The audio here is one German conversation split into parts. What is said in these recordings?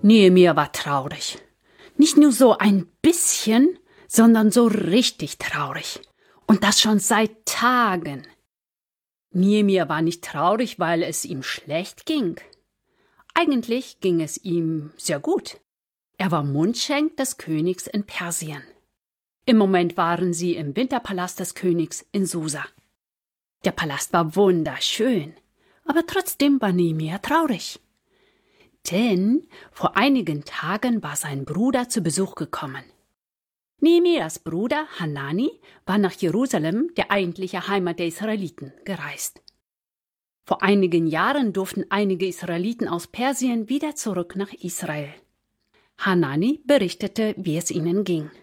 Nehemia war traurig. Nicht nur so ein bisschen, sondern so richtig traurig. Und das schon seit Tagen. Nehemia war nicht traurig, weil es ihm schlecht ging. Eigentlich ging es ihm sehr gut. Er war Mundschenk des Königs in Persien. Im Moment waren sie im Winterpalast des Königs in Susa. Der Palast war wunderschön, aber trotzdem war Nehemia traurig. Denn vor einigen Tagen war sein Bruder zu Besuch gekommen. Nehemias Bruder Hanani war nach Jerusalem, der eigentliche Heimat der Israeliten, gereist. Vor einigen Jahren durften einige Israeliten aus Persien wieder zurück nach Israel. Hanani berichtete, wie es ihnen ging.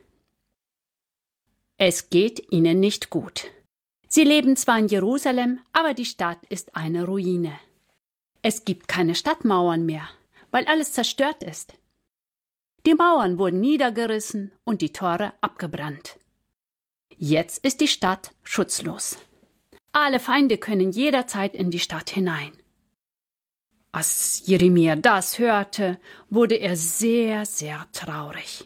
Es geht ihnen nicht gut. Sie leben zwar in Jerusalem, aber die Stadt ist eine Ruine. Es gibt keine Stadtmauern mehr, weil alles zerstört ist. Die Mauern wurden niedergerissen und die Tore abgebrannt. Jetzt ist die Stadt schutzlos. Alle Feinde können jederzeit in die Stadt hinein. Als Jeremia das hörte, wurde er sehr, sehr traurig.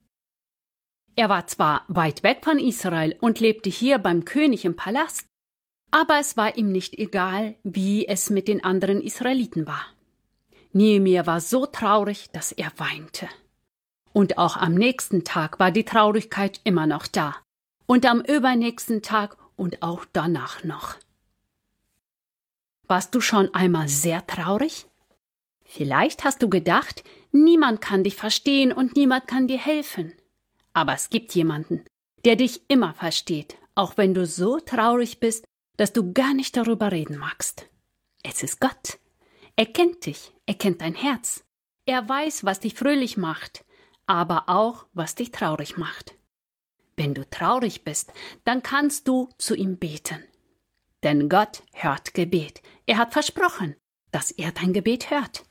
Er war zwar weit weg von Israel und lebte hier beim König im Palast, aber es war ihm nicht egal, wie es mit den anderen Israeliten war. Nehemia war so traurig, dass er weinte. Und auch am nächsten Tag war die Traurigkeit immer noch da. Und am übernächsten Tag und auch danach noch. Warst du schon einmal sehr traurig? Vielleicht hast du gedacht, niemand kann dich verstehen und niemand kann dir helfen. Aber es gibt jemanden, der dich immer versteht, auch wenn du so traurig bist, dass du gar nicht darüber reden magst. Es ist Gott. Er kennt dich, er kennt dein Herz. Er weiß, was dich fröhlich macht, aber auch, was dich traurig macht. Wenn du traurig bist, dann kannst du zu ihm beten. Denn Gott hört Gebet. Er hat versprochen, dass er dein Gebet hört.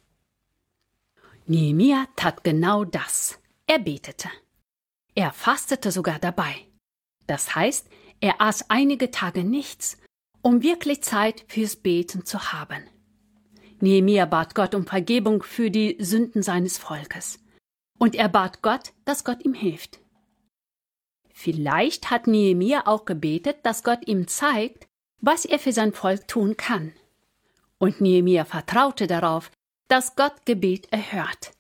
Nehemia tat genau das. Er betete. Er fastete sogar dabei. Das heißt, er aß einige Tage nichts, um wirklich Zeit fürs Beten zu haben. Nehemia bat Gott um Vergebung für die Sünden seines Volkes. Und er bat Gott, dass Gott ihm hilft. Vielleicht hat Nehemia auch gebetet, dass Gott ihm zeigt, was er für sein Volk tun kann. Und Nehemia vertraute darauf, dass Gott Gebet erhört.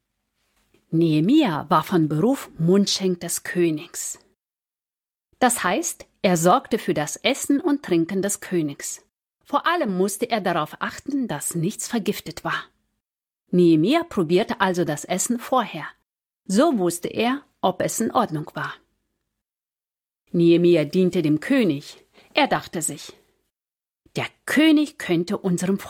Nehemia war von Beruf Mundschenk des Königs. Das heißt, er sorgte für das Essen und Trinken des Königs. Vor allem musste er darauf achten, dass nichts vergiftet war. Nehemia probierte also das Essen vorher. So wusste er, ob es in Ordnung war. Nehemia diente dem König. Er dachte sich, der König könnte unserem